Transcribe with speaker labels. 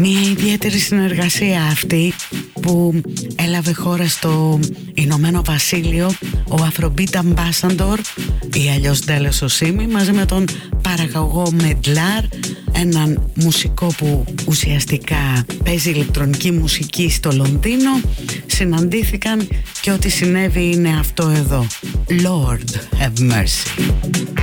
Speaker 1: Μια ιδιαίτερη συνεργασία αυτή που έλαβε χώρα στο Ηνωμένο Βασίλειο, ο Afrobeat Ambassador ή αλλιώς Ντέλες Οσίμι μαζί με τον παραγωγό Medlar, έναν μουσικό που ουσιαστικά παίζει ηλεκτρονική μουσική στο Λονδίνο, συναντήθηκαν και ό,τι συνέβη είναι αυτό εδώ. Lord have mercy.